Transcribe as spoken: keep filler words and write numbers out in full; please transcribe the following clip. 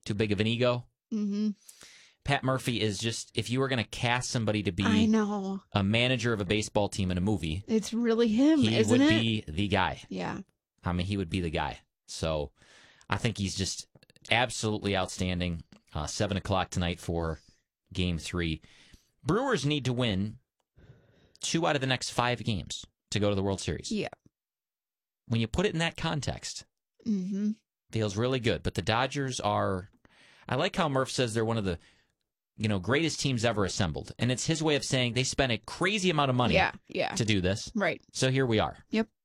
too big of an ego. Mm-hmm. Pat Murphy is just, if you were going to cast somebody to be I know. a manager of a baseball team in a movie, It's really him, he isn't would it? be the guy. Yeah. I mean, he would be the guy. So I think he's just absolutely outstanding. Uh, seven o'clock tonight for game three. Brewers need to win two out of the next five games to go to the World Series. Yeah. When you put it in that context, Mm-hmm. feels really good. But the Dodgers are, I like how Murph says they're one of the, you know, greatest teams ever assembled. And it's his way of saying they spent a crazy amount of money Yeah, yeah. to do this. Right. So here we are. Yep.